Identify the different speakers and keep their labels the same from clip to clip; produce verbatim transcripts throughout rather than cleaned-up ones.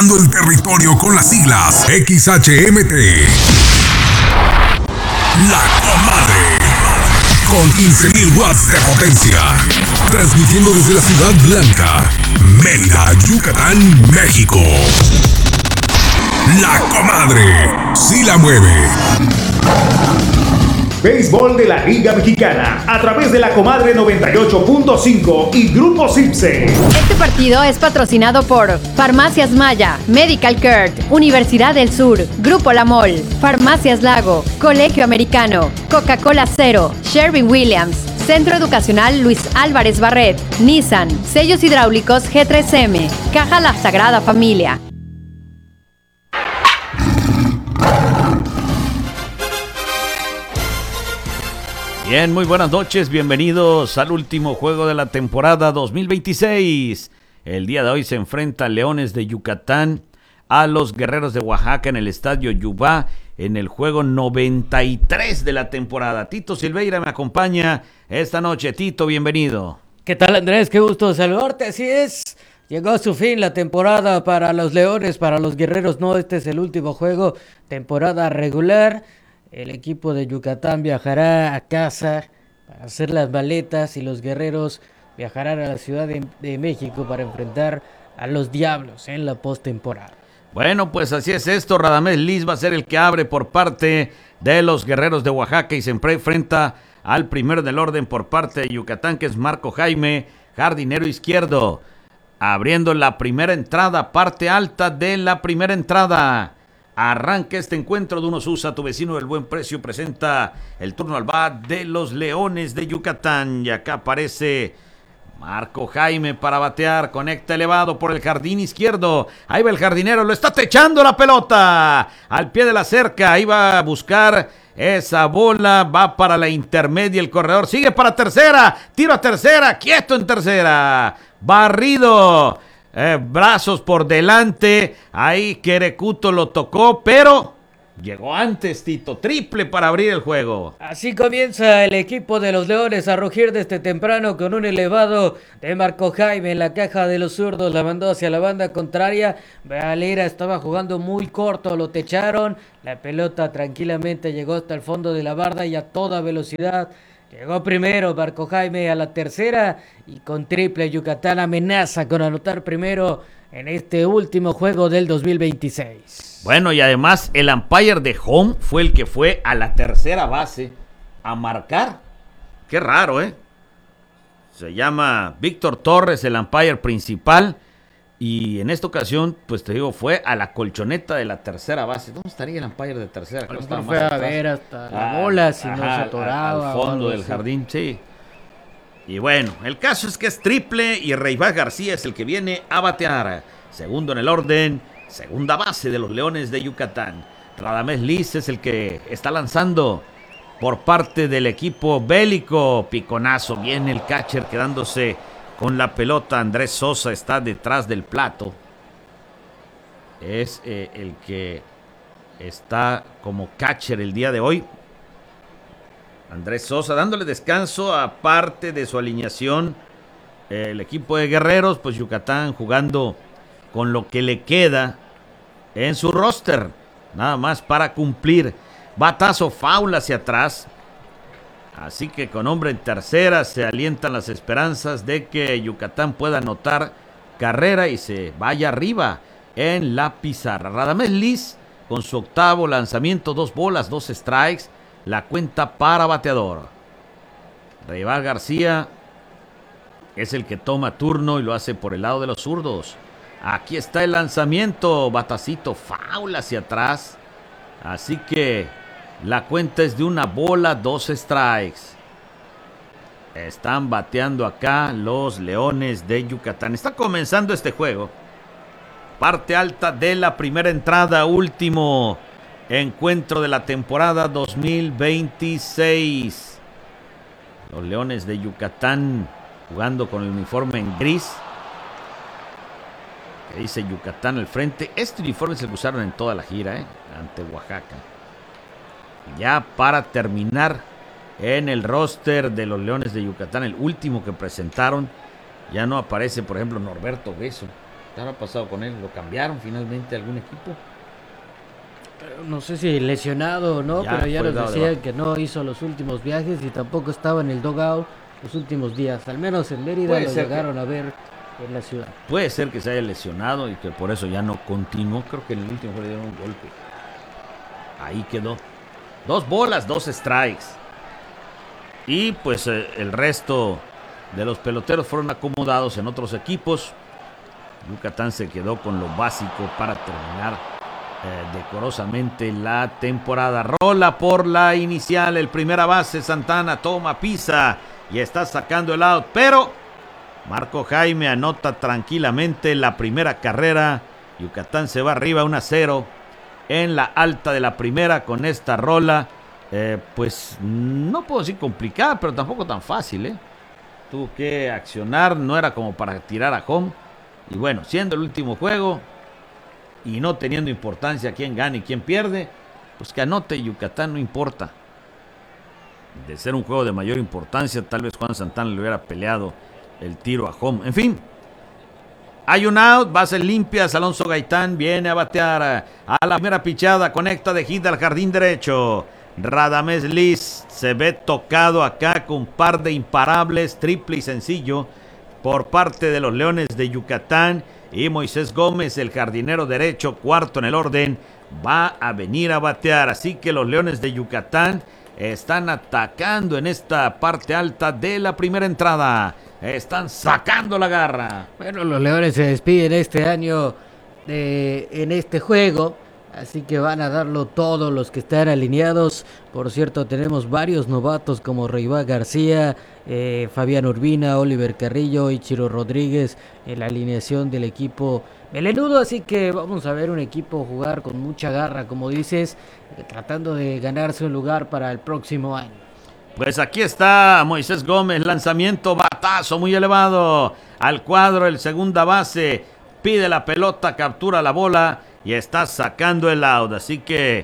Speaker 1: marcando el territorio con las siglas X H M T. La Comadre, con quince mil watts de potencia, transmitiendo desde la Ciudad Blanca, Mérida, Yucatán, México. La Comadre, sí la mueve.
Speaker 2: Béisbol de la Liga Mexicana a través de La Comadre noventa y ocho punto cinco y Grupo Cipse.
Speaker 3: Este partido es patrocinado por Farmacias Maya, Medical Care, Universidad del Sur, Grupo La Mol, Farmacias Lago, Colegio Americano, Coca-Cola Cero, Sherwin-Williams, Centro Educacional Luis Álvarez Barret, Nissan, Sellos Hidráulicos G tres M, Caja La Sagrada Familia.
Speaker 4: Bien, muy buenas noches, bienvenidos al último juego de la temporada dos mil veintiséis. El día de hoy se enfrentan Leones de Yucatán a los Guerreros de Oaxaca en el Estadio Yubá en el juego noventa y tres de la temporada. Tito Silveira me acompaña esta noche. Tito, bienvenido.
Speaker 5: ¿Qué tal, Andrés? Qué gusto saludarte, así es. Llegó a su fin la temporada para los Leones, para los Guerreros no, este es el último juego, temporada regular. El equipo de Yucatán viajará a casa para hacer las maletas y los Guerreros viajarán a la Ciudad de, de México para enfrentar a los Diablos en la postemporada.
Speaker 4: Bueno, pues así es esto. Radamés Liz va a ser el que abre por parte de los Guerreros de Oaxaca y se enfrenta al primero del orden por parte de Yucatán, que es Marco Jaime, jardinero izquierdo. Abriendo la primera entrada, parte alta de la primera entrada. Arranca este encuentro de Unos Usa, tu vecino del buen precio, presenta el turno al bat de los Leones de Yucatán. Y acá aparece Marco Jaime para batear, conecta elevado por el jardín izquierdo. Ahí va el jardinero, lo está techando la pelota al pie de la cerca. Ahí va a buscar esa bola, va para la intermedia, el corredor sigue para tercera, tiro a tercera, quieto en tercera, barrido. Eh, brazos por delante, ahí Querecuto lo tocó, pero llegó antes Tito, triple para abrir el juego.
Speaker 5: Así comienza el equipo de los Leones a rugir desde temprano con un elevado de Marco Jaime en la caja de los zurdos, la mandó hacia la banda contraria. Valera estaba jugando muy corto, lo techaron, la pelota tranquilamente llegó hasta el fondo de la barda y a toda velocidad. Llegó primero Marco Jaime a la tercera y con triple Yucatán amenaza con anotar primero en este último juego del dos mil veintiséis.
Speaker 4: Bueno, y además el umpire de home fue el que fue a la tercera base a marcar. Qué raro, ¿eh? Se llama Víctor Torres, el umpire principal. Y en esta ocasión, pues te digo, fue a la colchoneta de la tercera base. ¿Dónde estaría el umpire de tercera?
Speaker 5: A lo mejor fue a ver hasta la bola, si no se atoraba.
Speaker 4: Al fondo del jardín, sí. Y bueno, el caso es que es triple y Reivás García es el que viene a batear. Segundo en el orden, segunda base de los Leones de Yucatán. Radamés Liz es el que está lanzando por parte del equipo bélico. Piconazo, viene el catcher quedándose con la pelota. Andrés Sosa está detrás del plato. Es eh, el que está como catcher el día de hoy. Andrés Sosa dándole descanso aparte de su alineación. Eh, el equipo de Guerreros, pues Yucatán jugando con lo que le queda en su roster. Nada más para cumplir. Batazo foul hacia atrás. Así que con hombre en tercera se alientan las esperanzas de que Yucatán pueda anotar carrera y se vaya arriba en la pizarra. Radamés Liz con su octavo lanzamiento, dos bolas, dos strikes, la cuenta para bateador. Reivás García es el que toma turno y lo hace por el lado de los zurdos. Aquí está el lanzamiento, batacito foul hacia atrás. Así que la cuenta es de una bola, dos strikes. Están bateando acá los Leones de Yucatán. Está comenzando este juego. Parte alta de la primera entrada, último encuentro de la temporada dos mil veintiséis. Los Leones de Yucatán jugando con el uniforme en gris. Que dice Yucatán al frente. Este uniforme se lo usaron en toda la gira, ¿eh? Ante Oaxaca. Ya para terminar en el roster de los Leones de Yucatán, el último que presentaron, ya no aparece, por ejemplo, Norberto Beso. ¿Qué habrá pasado con él? ¿Lo cambiaron finalmente a algún equipo?
Speaker 5: No sé si lesionado o no,
Speaker 4: Ya
Speaker 5: pero ya
Speaker 4: fue
Speaker 5: nos
Speaker 4: dado de
Speaker 5: decían
Speaker 4: baja.
Speaker 5: que no hizo los últimos viajes y tampoco estaba en el dugout los últimos días. Al menos en Mérida
Speaker 4: Puede
Speaker 5: lo
Speaker 4: ser que-
Speaker 5: llegaron a ver en la ciudad.
Speaker 4: Puede ser que se haya lesionado y que por eso ya no continuó. Creo que en el último juego le dieron un golpe. Ahí quedó. Dos bolas, dos strikes. Y pues eh, el resto de los peloteros fueron acomodados en otros equipos. Yucatán se quedó con lo básico para terminar eh, decorosamente la temporada. Rola por la inicial, el primera base, Santana toma, pisa y está sacando el out, pero Marco Jaime anota tranquilamente la primera carrera. Yucatán se va arriba uno a cero en la alta de la primera con esta rola. Eh, pues no puedo decir complicada, pero tampoco tan fácil, ¿eh? Tuvo que accionar, no era como para tirar a home. Y bueno, siendo el último juego y no teniendo importancia quién gana y quién pierde, pues que anote Yucatán, no importa. De ser un juego de mayor importancia, tal vez Juan Santana le hubiera peleado el tiro a home. En fin, hay un out, bases limpias. Alonso Gaitán viene a batear a la primera pichada, conecta de hit al jardín derecho. Radamés Liz se ve tocado acá con un par de imparables, triple y sencillo por parte de los Leones de Yucatán. Y Moisés Gómez, el jardinero derecho, cuarto en el orden, va a venir a batear. Así que los Leones de Yucatán están atacando en esta parte alta de la primera entrada. Están sacando la garra.
Speaker 5: Bueno, los Leones se despiden este año de, en este juego, así que van a darlo todos los que están alineados. Por cierto, tenemos varios novatos como Reivá García, eh, Fabián Urbina, Oliver Carrillo, Ichiro Rodríguez en la alineación del equipo melenudo, así que vamos a ver un equipo jugar con mucha garra, como dices, eh, tratando de ganarse un lugar para el próximo año.
Speaker 4: Pues aquí está Moisés Gómez, lanzamiento, batazo muy elevado al cuadro, el segunda base pide la pelota, captura la bola y está sacando el out. Así que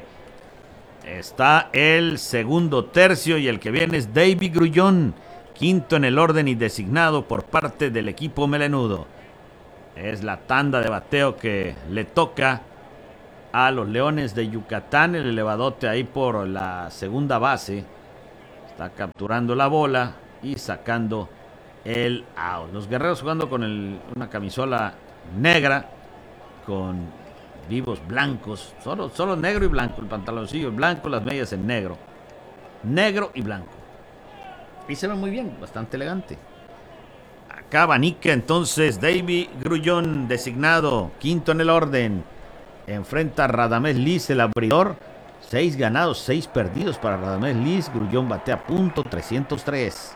Speaker 4: está el segundo tercio y el que viene es David Grullón, quinto en el orden y designado por parte del equipo melenudo. Es la tanda de bateo que le toca a los Leones de Yucatán, el elevadote ahí por la segunda base. Está capturando la bola y sacando el out. Los guerreros jugando con el, una camisola negra con vivos blancos. Solo, solo negro y blanco. El pantaloncillo blanco, las medias en negro. Negro y blanco. Y se ve muy bien, bastante elegante. Acá abanica entonces David Grullón, designado quinto en el orden. Enfrenta a Radamés Liz, el abridor. Seis ganados, seis perdidos para Radamés Liz. Grullón batea punto trescientos tres.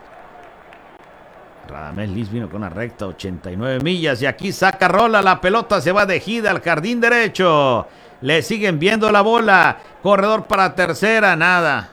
Speaker 4: Radamés Liz vino con una recta ochenta y nueve millas. Y aquí saca rola. La pelota se va de gira al jardín derecho. Le siguen viendo la bola. Corredor para tercera. Nada.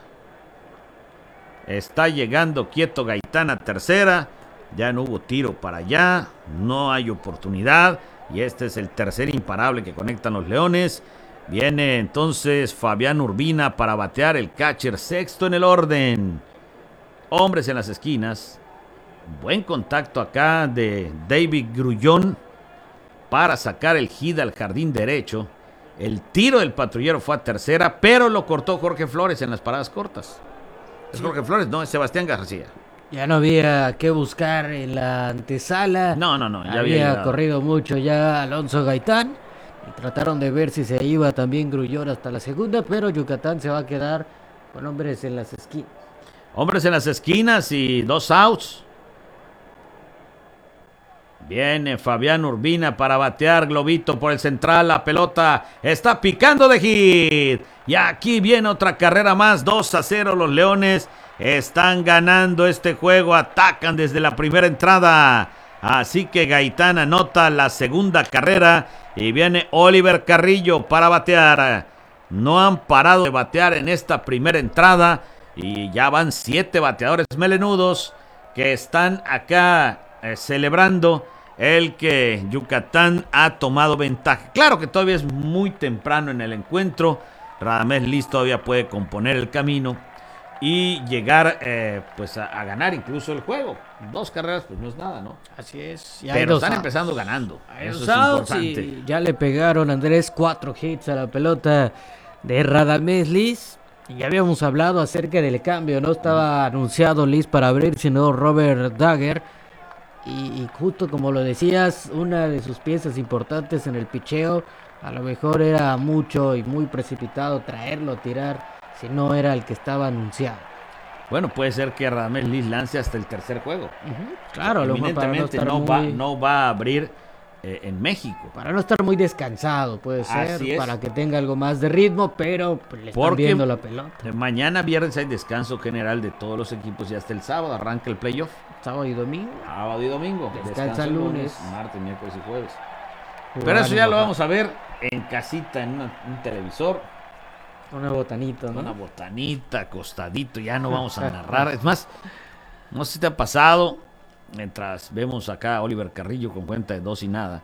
Speaker 4: Está llegando quieto Gaitán a tercera. Ya no hubo tiro para allá. No hay oportunidad. Y este es el tercer imparable que conectan los Leones. Viene entonces Fabián Urbina para batear, el catcher sexto en el orden. Hombres en las esquinas. Buen contacto acá de David Grullón para sacar el hit al jardín derecho. El tiro del patrullero fue a tercera, pero lo cortó Jorge Flores en las paradas cortas. ¿Es Jorge Flores? No, es Sebastián García.
Speaker 5: Ya no había que buscar en la antesala.
Speaker 4: No, no, no. Ya había,
Speaker 5: había
Speaker 4: llegado.
Speaker 5: corrido mucho ya Alonso Gaitán. Y trataron de ver si se iba también Grullón hasta la segunda, pero Yucatán se va a quedar con hombres en las esquinas.
Speaker 4: Hombres en las esquinas y dos outs. Viene Fabián Urbina para batear, globito por el central, la pelota está picando de hit. Y aquí viene otra carrera más, dos a cero los Leones. Están ganando este juego, atacan desde la primera entrada. Así que Gaitán anota la segunda carrera y viene Oliver Carrillo para batear. No han parado de batear en esta primera entrada y ya van siete bateadores melenudos que están acá eh, celebrando el que Yucatán ha tomado ventaja. Claro que todavía es muy temprano en el encuentro. Radamés Liz todavía puede componer el camino. y llegar eh, pues a, a ganar incluso el juego. Dos carreras pues no es nada, ¿no?
Speaker 5: Así es.
Speaker 4: Pero están outs. empezando ganando.
Speaker 5: Hay
Speaker 4: Eso es
Speaker 5: outs
Speaker 4: importante.
Speaker 5: Y ya le pegaron, Andrés, cuatro hits a la pelota de Radamés Liz. Y ya habíamos hablado acerca del cambio. No estaba anunciado Liz para abrir, sino Robert Dagger. Y, y justo como lo decías, una de sus piezas importantes en el picheo. A lo mejor era mucho y muy precipitado traerlo a tirar si no era el que estaba anunciado.
Speaker 4: Bueno, puede ser que Radamés Liz lance hasta el tercer juego.
Speaker 5: Uh-huh. Claro, lo
Speaker 4: evidentemente no, no, muy... va, no va a abrir eh, en México.
Speaker 5: Para no estar muy descansado, puede ser,
Speaker 4: Así es.
Speaker 5: Para que tenga algo más de ritmo, pero pues, le están
Speaker 4: Porque
Speaker 5: viendo la pelota.
Speaker 4: Mañana viernes hay descanso general de todos los equipos y hasta el sábado arranca el playoff.
Speaker 5: Sábado y domingo.
Speaker 4: Sábado y domingo.
Speaker 5: Descansa el lunes.
Speaker 4: Martes, miércoles y jueves. Pero eso ya lo vamos a ver en casita, en una, un televisor.
Speaker 5: Una botanita, ¿no?
Speaker 4: Una botanita, acostadito, ya no vamos a narrar. Es más, no sé si te ha pasado, mientras vemos acá a Oliver Carrillo con cuenta de dos y nada,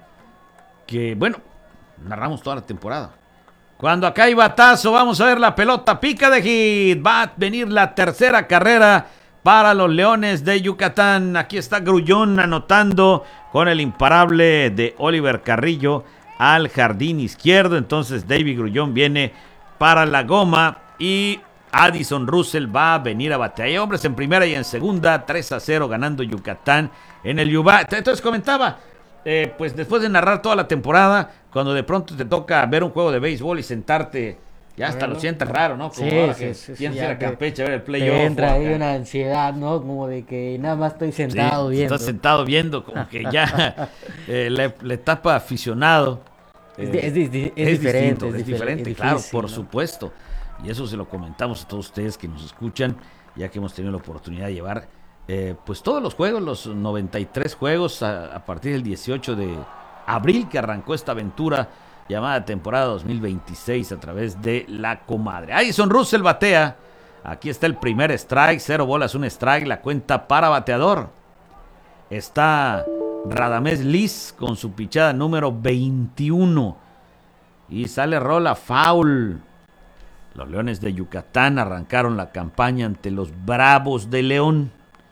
Speaker 4: que bueno, narramos toda la temporada. Cuando acá hay batazo, vamos a ver la pelota, pica de hit, va a venir la tercera carrera para los Leones de Yucatán. Aquí está Grullón anotando con el imparable de Oliver Carrillo al jardín izquierdo. Entonces David Grullón viene para la goma y Addison Russell va a venir a batear. Hay hombres en primera y en segunda, tres a cero ganando Yucatán en el Yubá. Entonces comentaba, eh, pues después de narrar toda la temporada, cuando de pronto te toca ver un juego de béisbol y sentarte, ya hasta lo sientes raro, ¿no? Como
Speaker 5: sí,
Speaker 4: ahora
Speaker 5: sí,
Speaker 4: que
Speaker 5: sí,
Speaker 4: tienes
Speaker 5: sí,
Speaker 4: que ir a
Speaker 5: te,
Speaker 4: Campeche a ver el playoff.
Speaker 5: Te entra ahí una ansiedad, ¿no? Como de que nada más estoy sentado
Speaker 4: sí,
Speaker 5: viendo.
Speaker 4: Estás sentado viendo, como que ya eh, la, la etapa aficionado.
Speaker 5: Es, eh, es, es, es,
Speaker 4: es
Speaker 5: diferente,
Speaker 4: distinto, es,
Speaker 5: es
Speaker 4: diferente,
Speaker 5: difícil,
Speaker 4: claro, por
Speaker 5: ¿no?
Speaker 4: supuesto. Y eso se lo comentamos a todos ustedes que nos escuchan, ya que hemos tenido la oportunidad de llevar eh, pues todos los juegos, los noventa y tres juegos a, a partir del dieciocho de abril que arrancó esta aventura llamada temporada dos mil veintiséis a través de La Comadre. Addison Russell batea. Aquí está el primer strike, cero bolas, un strike, la cuenta para bateador. Está Radamés Liz con su pichada número veintiuno. Y sale rola foul. Los Leones de Yucatán arrancaron la campaña ante los Bravos de León.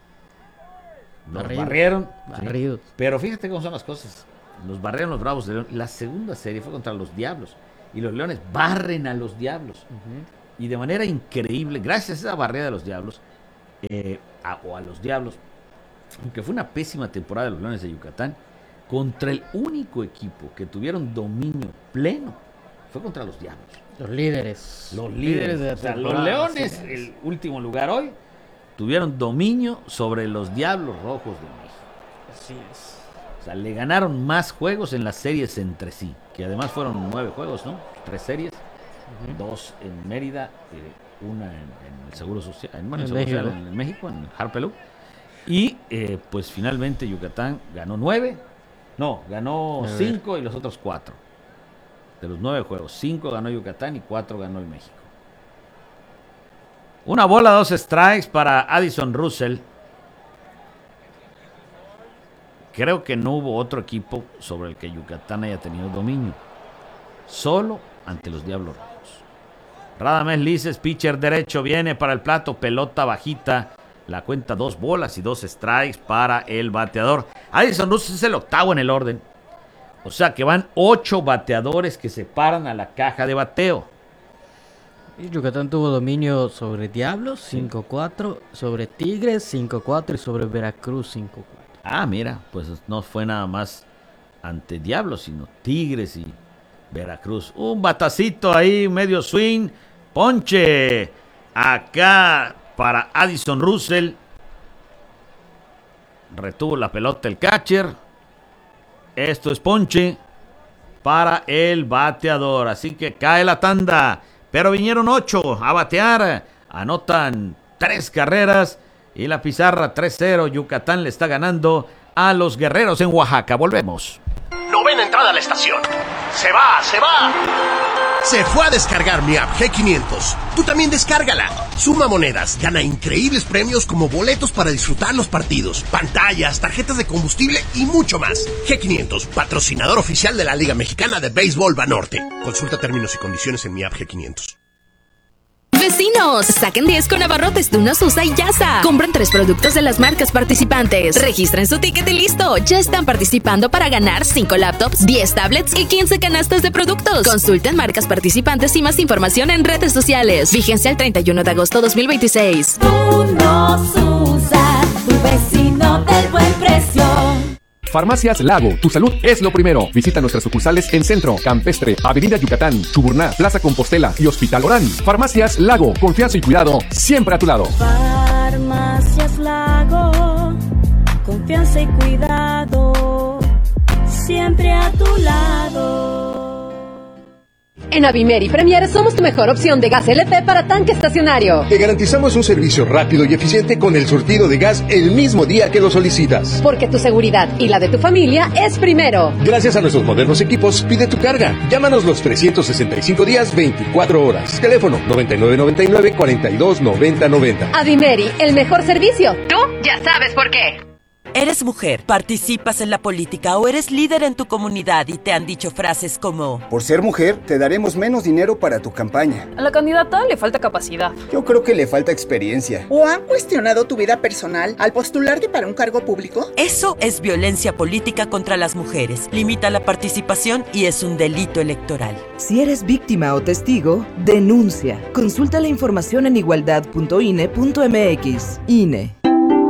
Speaker 4: Los
Speaker 5: Barridos.
Speaker 4: barrieron.
Speaker 5: Barridos.
Speaker 4: Sí. Pero fíjate cómo son las cosas. Los barrieron los Bravos de León. La segunda serie fue contra los Diablos. Y los Leones barren a los Diablos. Uh-huh. Y de manera increíble, gracias a esa barrera de los Diablos, eh, a, o a los Diablos, aunque fue una pésima temporada de los Leones de Yucatán, contra el único equipo que tuvieron dominio pleno, fue contra los Diablos.
Speaker 5: Los líderes.
Speaker 4: Los líderes. de la o sea, los Leones, sí, el último lugar hoy, tuvieron dominio sobre los Diablos Rojos de México.
Speaker 5: Así es.
Speaker 4: O sea, le ganaron más juegos en las series entre sí, que además fueron nueve juegos, ¿no? Tres series, uh-huh. Dos en Mérida, eh, una en, en el Seguro Social, en, bueno, en, el Seguro Social, en México, en Harpelú. Y eh, pues finalmente Yucatán ganó nueve, no, ganó cinco y los otros cuatro. De los nueve juegos, cinco ganó Yucatán y cuatro ganó el México. Una bola, dos strikes para Addison Russell. Creo que no hubo otro equipo sobre el que Yucatán haya tenido dominio. Solo ante los Diablos Rojos. Radamés Liz es pitcher derecho, viene para el plato, pelota bajita. La cuenta dos bolas y dos strikes para el bateador. Addison Russell es el octavo en el orden. O sea que van ocho bateadores que se paran a la caja de bateo.
Speaker 5: Y Yucatán tuvo dominio sobre Diablos, cinco cuatro, sobre Tigres, cinco cuatro y sobre Veracruz, cinco cuatro.
Speaker 4: Ah, mira, pues no fue nada más ante Diablos, sino Tigres y Veracruz. Un batacito ahí, medio swing, ponche acá para Addison Russell. Retuvo la pelota el catcher. Esto es ponche para el bateador. Así que cae la tanda. Pero vinieron ocho a batear. Anotan tres carreras. Y la pizarra tres cero. Yucatán le está ganando a los Guerreros en Oaxaca. Volvemos.
Speaker 6: Novena entrada a la estación. Se va, se va. Se fue a descargar mi app G quinientos. Tú también descárgala. Suma monedas, gana increíbles premios como boletos para disfrutar los partidos, pantallas, tarjetas de combustible y mucho más. G quinientos, patrocinador oficial de la Liga Mexicana de Béisbol Banorte. Consulta términos y condiciones en mi app G quinientos.
Speaker 7: Vecinos, saquen diez con abarrotes de una Susa y Yasa. Compren tres productos de las marcas participantes. Registren su ticket y listo. Ya están participando para ganar cinco laptops, diez tablets y quince canastas de productos. Consulten marcas participantes y más información en redes sociales. Vigencia el treinta y uno de agosto dos mil veintiséis.
Speaker 8: Uno Susa, tu vecino del buen precio.
Speaker 9: Farmacias Lago, tu salud es lo primero. Visita nuestras sucursales en Centro, Campestre, Avenida Yucatán, Chuburná, Plaza Compostela y Hospital Orán. Farmacias Lago, confianza y cuidado siempre a tu lado.
Speaker 8: Farmacias Lago, confianza y cuidado siempre a tu lado.
Speaker 3: En Avimer y Premier somos tu mejor opción de gas L P para tanque estacionario.
Speaker 10: Te garantizamos un servicio rápido y eficiente con el surtido de gas el mismo día que lo solicitas.
Speaker 3: Porque tu seguridad y la de tu familia es primero.
Speaker 10: Gracias a nuestros modernos equipos, pide tu carga. Llámanos los trescientos sesenta y cinco días, veinticuatro horas. Teléfono noventa y nueve noventa y nueve, cuarenta y dos noventa noventa.
Speaker 3: Avimeri, el mejor servicio. Tú ya sabes por qué.
Speaker 11: ¿Eres mujer, participas en la política o eres líder en tu comunidad y te han dicho frases como:
Speaker 12: por ser mujer, te daremos menos dinero para tu campaña?
Speaker 13: A la candidata le falta capacidad.
Speaker 12: Yo creo que le falta experiencia.
Speaker 14: ¿O han cuestionado tu vida personal al postularte para un cargo público?
Speaker 11: Eso es violencia política contra las mujeres. Limita la participación y es un delito electoral.
Speaker 15: Si eres víctima o testigo, denuncia. Consulta la información en igualdad punto ine punto mx. I N E.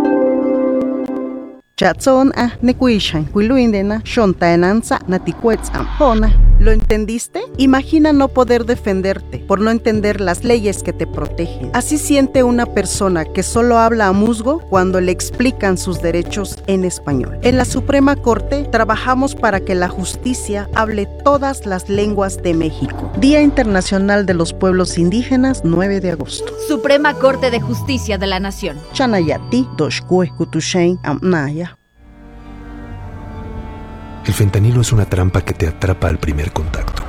Speaker 16: Chatson a nekuishan, kuiluindena, shontaenanza, naticuetzam, hona. ¿Lo entendiste? Imagina no poder defenderte por no entender las leyes que te protegen. Así siente una persona que solo habla a musgo cuando le explican sus derechos en español. En la Suprema Corte trabajamos para que la justicia hable todas las lenguas de México. Día Internacional de los Pueblos Indígenas, nueve de agosto.
Speaker 3: Suprema Corte de Justicia de la Nación.
Speaker 16: Chanayati, Doshkue, Kutushain, Amnaya.
Speaker 17: El fentanilo es una trampa que te atrapa al primer contacto.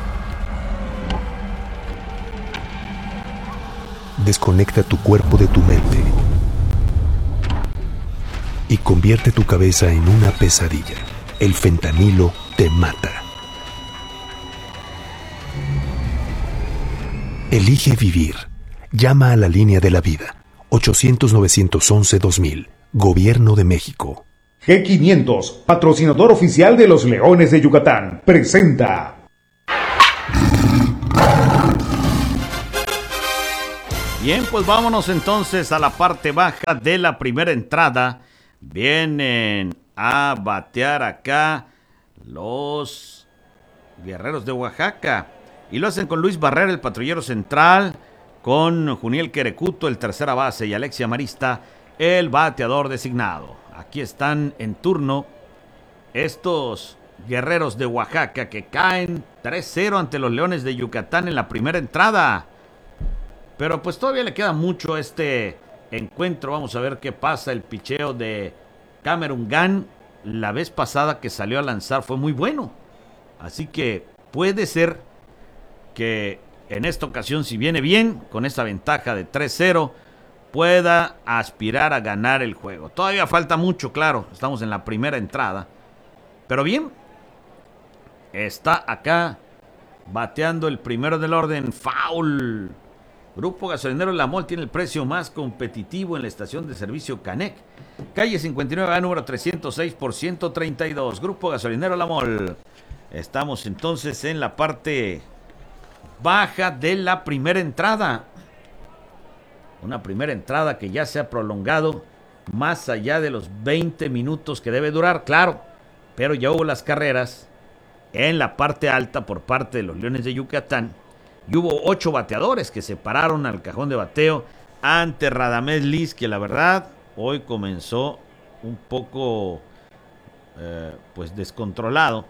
Speaker 17: Desconecta tu cuerpo de tu mente y convierte tu cabeza en una pesadilla. El fentanilo te mata. Elige vivir. Llama a la línea de la vida. ochocientos, novecientos once, dos mil. Gobierno de México.
Speaker 2: G quinientos, patrocinador oficial de los Leones de Yucatán, presenta.
Speaker 4: Bien, pues vámonos entonces a la parte baja de la primera entrada. Vienen a batear acá los Guerreros de Oaxaca. Y lo hacen con Luis Barrera, el patrullero central, con Juniel Querecuto, el tercera base, y Alexia Marista, el bateador designado. Aquí están en turno estos Guerreros de Oaxaca que caen tres cero ante los Leones de Yucatán en la primera entrada. Pero pues todavía le queda mucho a este encuentro. Vamos a ver qué pasa. El picheo de Cameron Gunn la vez pasada que salió a lanzar fue muy bueno. Así que puede ser que en esta ocasión, si viene bien, con esta ventaja de tres cero, pueda aspirar a ganar el juego. Todavía falta mucho, claro. Estamos en la primera entrada. Pero bien, está acá bateando el primero del orden. Foul. Grupo Gasolinero La Mol tiene el precio más competitivo en la estación de servicio Canec. Calle cincuenta y nueve A, número trescientos seis por ciento treinta y dos. Grupo Gasolinero La Mol. Estamos entonces en la parte baja de la primera entrada. Una primera entrada que ya se ha prolongado más allá de los veinte minutos que debe durar, claro. Pero ya hubo las carreras en la parte alta por parte de los Leones de Yucatán. Y hubo ocho bateadores que se pararon al cajón de bateo ante Radamés Liz, que la verdad hoy comenzó un poco eh, pues descontrolado,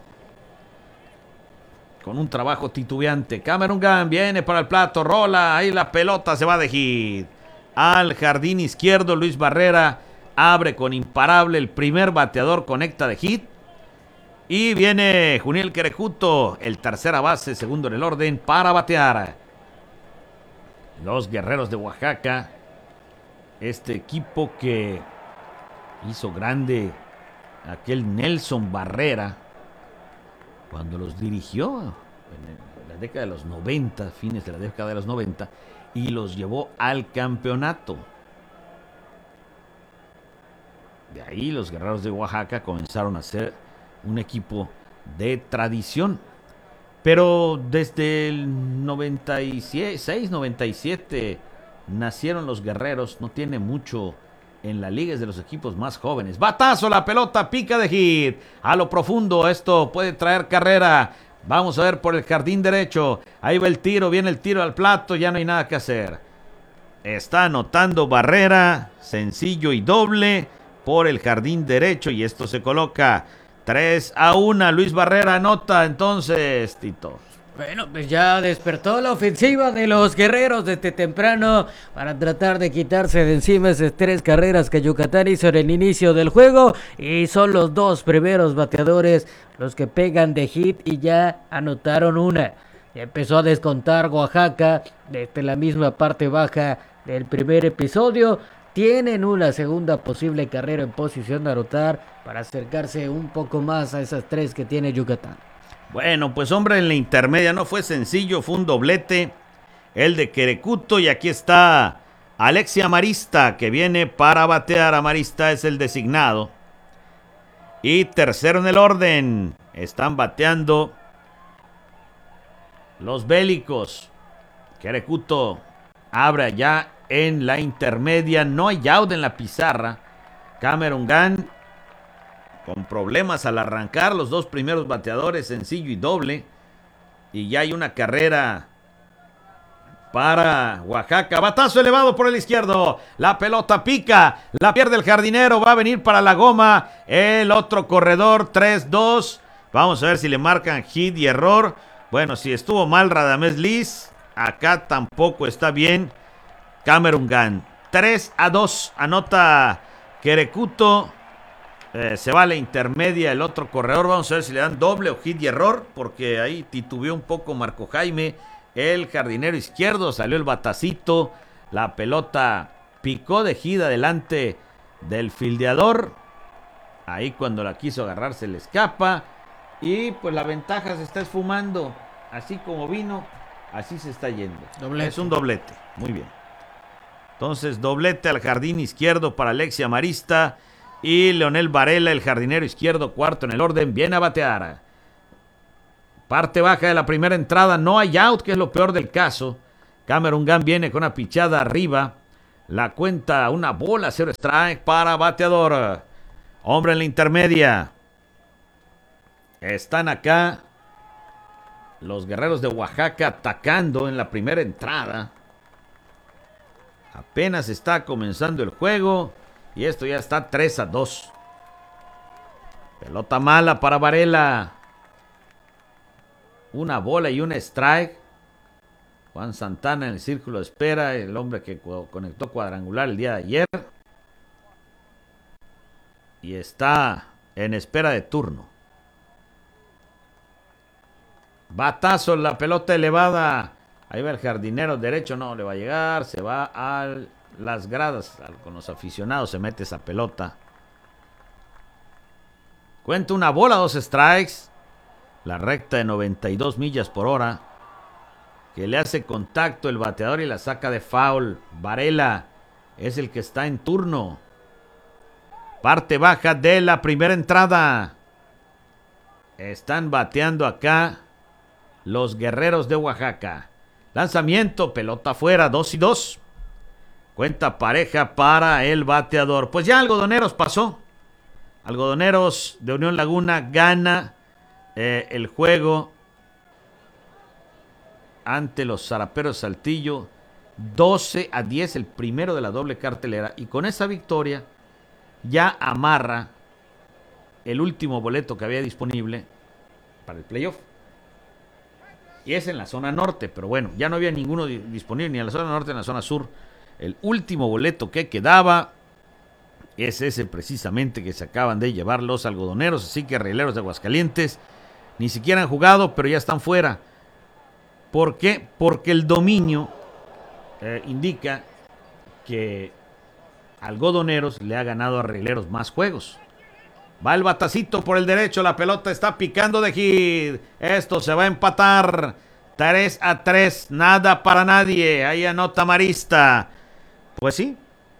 Speaker 4: con un trabajo titubeante. Cameron Gunn viene para el plato, rola, ahí la pelota se va de hit. Al jardín izquierdo, Luis Barrera abre con imparable, el primer bateador conecta de hit. Y viene Juniel Querecuto, el tercera base, segundo en el orden, para batear. Los Guerreros de Oaxaca, este equipo que hizo grande aquel Nelson Barrera cuando los dirigió en la década de los noventa, fines de la década de los noventa, y los llevó al campeonato. De ahí los Guerreros de Oaxaca comenzaron a ser un equipo de tradición. Pero desde el noventa y seis, noventa y siete nacieron los Guerreros, no tiene mucho en la liga, es de los equipos más jóvenes. Batazo, la pelota pica de hit a lo profundo, esto puede traer carrera. Vamos a ver por el jardín derecho, ahí va el tiro, viene el tiro al plato, ya no hay nada que hacer. Está anotando Barrera, sencillo y doble por el jardín derecho, y esto se coloca tres a uno. Luis Barrera anota entonces, Tito.
Speaker 5: Bueno, pues ya despertó la ofensiva de los Guerreros desde temprano para tratar de quitarse de encima esas tres carreras que Yucatán hizo en el inicio del juego, y son los dos primeros bateadores los que pegan de hit y ya anotaron una. Ya empezó a descontar Oaxaca desde la misma parte baja del primer episodio. Tienen una segunda posible carrera en posición de anotar para acercarse un poco más a esas tres que tiene Yucatán.
Speaker 4: Bueno, pues hombre, en la intermedia no fue sencillo, fue un doblete, el de Querecuto, y aquí está Alexia Marista, que viene para batear. Amarista es el designado. Y tercero en el orden, están bateando los Bélicos. Querecuto abre allá en la intermedia, no hay out en la pizarra. Cameron Gunn con problemas al arrancar, los dos primeros bateadores, sencillo y doble, y ya hay una carrera para Oaxaca. Batazo elevado por el izquierdo, la pelota pica, la pierde el jardinero, va a venir para la goma el otro corredor. Tres dos, vamos a ver si le marcan hit y error. Bueno, si estuvo mal Radamés Liz, acá tampoco está bien Cameron Gunn. Tres a dos, anota Querecuto. Eh, se va a la intermedia el otro corredor. Vamos a ver si le dan doble o hit y error, porque ahí titubeó un poco Marco Jaime, el jardinero izquierdo. Salió el batacito, la pelota picó de hit adelante del fildeador. Ahí cuando la quiso agarrar se le escapa, y pues la ventaja se está esfumando. Así como vino, así se está yendo. Doblete. Es un doblete, muy bien. Entonces doblete al jardín izquierdo para Alexia Marista. Y Leonel Varela, el jardinero izquierdo, cuarto en el orden, viene a batear. Parte baja de la primera entrada, no hay out, que es lo peor del caso. Cameron Gunn viene con una pichada arriba. La cuenta, una bola, cero strike para bateador. Hombre en la intermedia. Están acá los Guerreros de Oaxaca atacando en la primera entrada. Apenas está comenzando el juego. Y esto ya está tres a dos. Pelota mala para Varela. Una bola y un strike. Juan Santana en el círculo de espera. El hombre que conectó cuadrangular el día de ayer. Y está en espera de turno. Batazo, la pelota elevada. Ahí va el jardinero derecho. No le va a llegar. Se va al... las gradas, con los aficionados se mete esa pelota. Cuenta una bola, dos strikes. La recta de noventa y dos millas por hora, que le hace contacto el bateador y la saca de foul. Varela es el que está en turno. Parte baja de la primera entrada. Están bateando acá los Guerreros de Oaxaca. Lanzamiento, pelota afuera, dos y dos. Cuenta pareja para el bateador. Pues ya Algodoneros pasó. Algodoneros de Unión Laguna gana eh, el juego ante los Zaraperos Saltillo. doce a diez, el primero de la doble cartelera. Y con esa victoria ya amarra el último boleto que había disponible para el playoff. Y es en la zona norte. Pero bueno, ya no había ninguno disponible ni en la zona norte ni en la zona sur. El último boleto que quedaba es ese precisamente que se acaban de llevar los Algodoneros. Así que Rieleros de Aguascalientes ni siquiera han jugado, pero ya están fuera. ¿Por qué? Porque el dominio eh, indica que Algodoneros le ha ganado a Rieleros más juegos. Va el batacito por el derecho, la pelota está picando de hit. Esto se va a empatar. tres a tres, nada para nadie. Ahí anota Marista. Pues sí.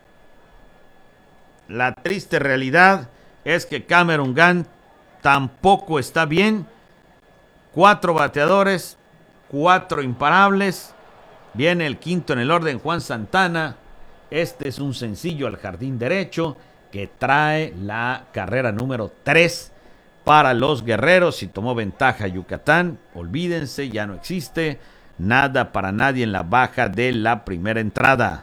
Speaker 4: La triste realidad es que Cameron Gunn tampoco está bien. Cuatro bateadores, cuatro imparables. Viene el quinto en el orden, Juan Santana. Este es un sencillo al jardín derecho que trae la carrera número tres para los guerreros. Y tomó ventaja Yucatán. Olvídense, ya no existe nada para nadie en la baja de la primera entrada.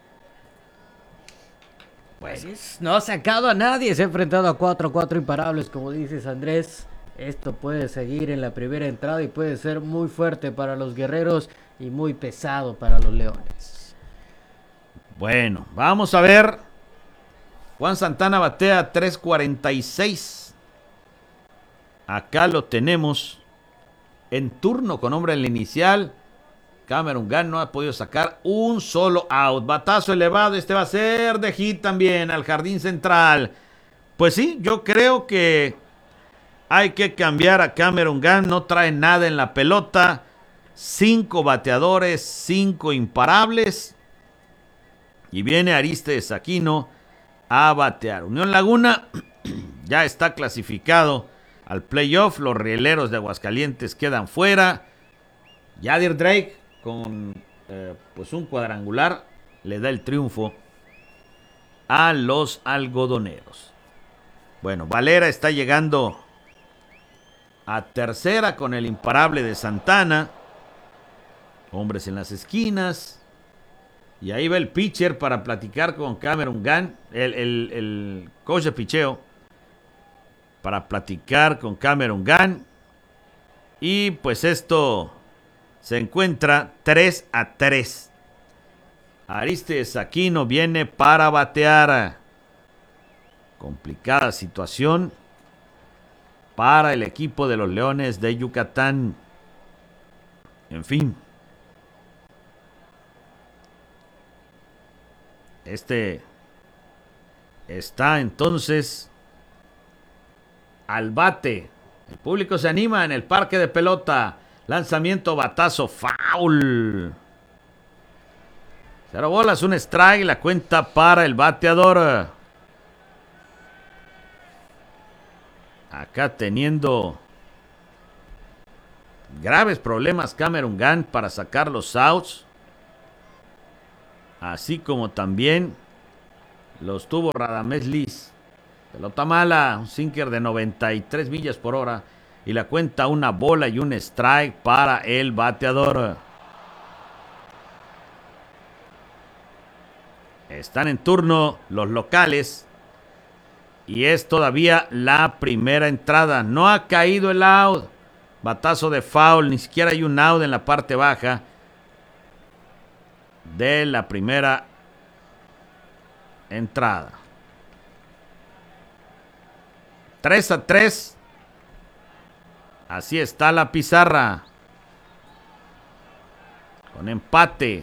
Speaker 5: Bueno, no ha sacado a nadie, se ha enfrentado a cuatro, cuatro imparables, como dices, Andrés. Esto puede seguir en la primera entrada y puede ser muy fuerte para los guerreros y muy pesado para los leones.
Speaker 4: Bueno, vamos a ver. Juan Santana batea tres cuarenta y seis. Acá lo tenemos en turno con hombre en la inicial. Cameron Gunn no ha podido sacar un solo out. Batazo elevado, este va a ser de hit también al jardín central. Pues sí, yo creo que hay que cambiar a Cameron Gunn. No trae nada en la pelota. Cinco bateadores, cinco imparables. Y viene Arístedes Aquino a batear. Unión Laguna ya está clasificado al playoff. Los rieleros de Aguascalientes quedan fuera. Yadir Drake con eh, pues un cuadrangular le da el triunfo a los algodoneros. Bueno, Valera está llegando a tercera con el imparable de Santana. Hombres en las esquinas. Y ahí va el pitcher para platicar con Cameron Gunn, el, el, el coach de picheo, para platicar con Cameron Gunn. Y pues esto se encuentra tres a tres. Arístedes Aquino viene para batear. Complicada situación para el equipo de los Leones de Yucatán. En fin. Este está entonces al bate. El público se anima en el parque de pelota. Lanzamiento, batazo, foul. Cero bolas, un strike. La cuenta para el bateador. Acá teniendo graves problemas Cameron Gunn para sacar los outs. Así como también los tuvo Radamés Liz. Pelota mala, un sinker de noventa y tres millas por hora. Y la cuenta una bola y un strike para el bateador. Están en turno los locales. Y es todavía la primera entrada. No ha caído el out. Batazo de foul. Ni siquiera hay un out en la parte baja de la primera entrada. tres a tres. Así está la pizarra. Con empate.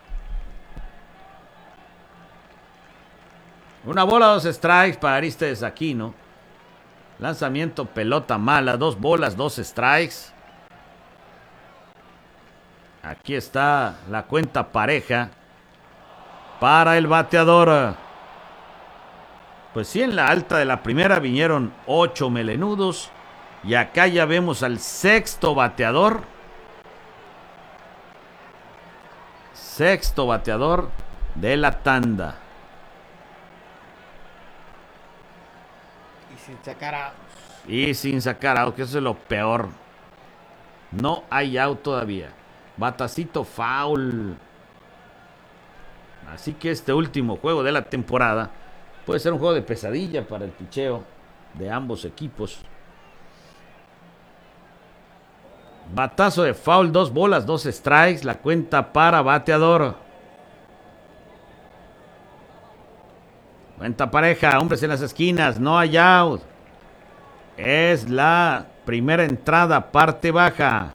Speaker 4: Una bola, dos strikes para Arístedes Aquino. Lanzamiento, pelota mala. Dos bolas, dos strikes. Aquí está la cuenta pareja para el bateador. Pues sí, en la alta de la primera vinieron ocho melenudos. Y acá ya vemos al sexto bateador. Sexto bateador de la tanda.
Speaker 5: Y sin sacar out.
Speaker 4: Y sin sacar out, que eso es lo peor. No hay out todavía. Batacito foul. Así que este último juego de la temporada puede ser un juego de pesadilla para el picheo de ambos equipos. Batazo de foul, dos bolas, dos strikes. La cuenta para bateador. Cuenta pareja, hombres en las esquinas, no hay out. Es la primera entrada, parte baja.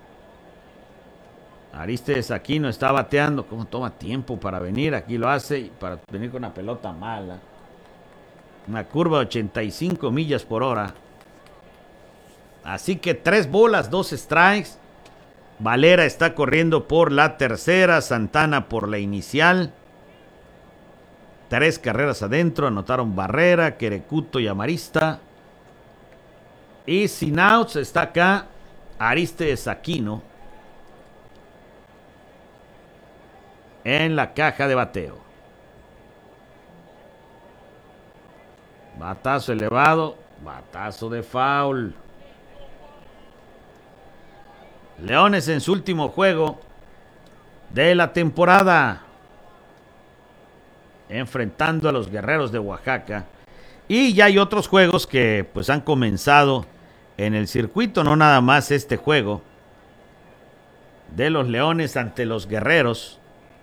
Speaker 4: Arístedes Aquino está bateando. ¿Cómo toma tiempo para venir? Aquí lo hace y para venir con una pelota mala. Una curva de ochenta y cinco millas por hora. Así que tres bolas, dos strikes. Valera está corriendo por la tercera, Santana por la inicial. Tres carreras adentro, anotaron Barrera, Querecuto y Amarista. Y sin outs está acá Arístedes Aquino en la caja de bateo. Batazo elevado, batazo de foul. Leones en su último juego de la temporada, enfrentando a los Guerreros de Oaxaca. Y ya hay otros juegos que pues han comenzado en el circuito, no nada más este juego de los Leones ante los Guerreros.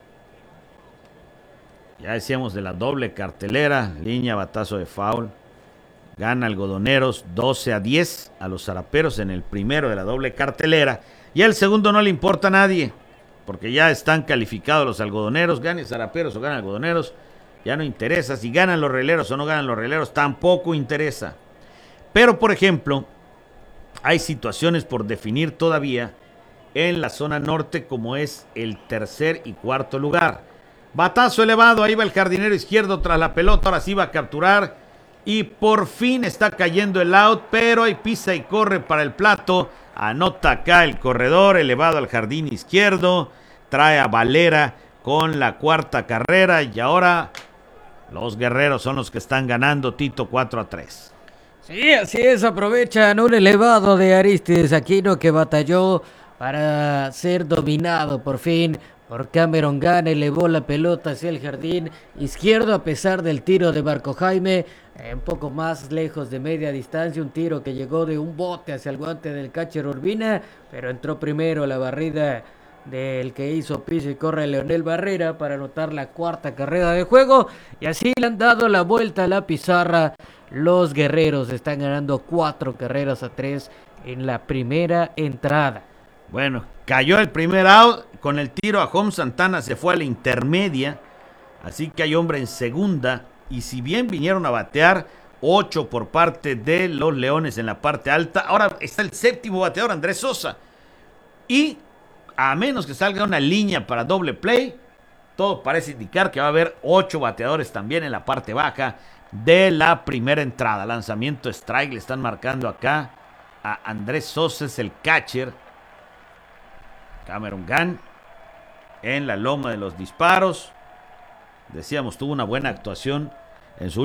Speaker 4: Ya decíamos de la doble cartelera, línea, batazo de foul. Gana Algodoneros doce a diez a los Zaraperos en el primero de la doble cartelera. Y el segundo no le importa a nadie, porque ya están calificados los Algodoneros. Ganen Zaraperos o ganan Algodoneros, ya no interesa. Si ganan los Rieleros o no ganan los Rieleros, tampoco interesa. Pero, por ejemplo, hay situaciones por definir todavía en la zona norte, como es el tercer y cuarto lugar. Batazo elevado, ahí va el jardinero izquierdo tras la pelota, ahora sí va a capturar. Y por fin está cayendo el out, pero hay pisa y corre para el plato. Anota acá el corredor, elevado al jardín izquierdo. Trae a Valera con la cuarta carrera. Y ahora los Guerreros son los que están ganando, Tito, cuatro a tres.
Speaker 5: Sí, así es, aprovechan un elevado de Arístedes Aquino que batalló para ser dominado por fin por Cameron Gunn. Elevó la pelota hacia el jardín izquierdo a pesar del tiro de Marco Jaime, eh, un poco más lejos de media distancia, un tiro que llegó de un bote hacia el guante del catcher Urbina, pero entró primero la barrida del que hizo piso y corre Leonel Barrera para anotar la cuarta carrera de juego, y así le han dado la vuelta a la pizarra. Los Guerreros están ganando cuatro carreras a tres en la primera entrada.
Speaker 4: Bueno, cayó el primer out con el tiro a home. Santana se fue a la intermedia, así que hay hombre en segunda. Y si bien vinieron a batear ocho por parte de los Leones en la parte alta, ahora está el séptimo bateador, Andrés Sosa. Y a menos que salga una línea para doble play, todo parece indicar que va a haber ocho bateadores también en la parte baja de la primera entrada. Lanzamiento strike, le están marcando acá a Andrés Sosa, es el catcher. Cameron Gunn en la loma de los disparos. Decíamos, tuvo una buena actuación en su